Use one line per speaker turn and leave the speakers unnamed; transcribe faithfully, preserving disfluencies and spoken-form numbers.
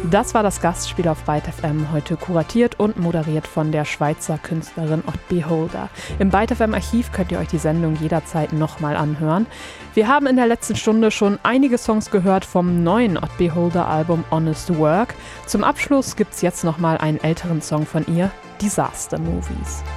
Das war das Gastspiel auf Byte F M, heute kuratiert und moderiert von der Schweizer Künstlerin Odd Beholder. Im Byte F M Archiv könnt ihr euch die Sendung jederzeit nochmal anhören. Wir haben in der letzten Stunde schon einige Songs gehört vom neuen Odd Beholder Album Honest Work. Zum Abschluss gibt's jetzt nochmal einen älteren Song von ihr, Disaster Movies.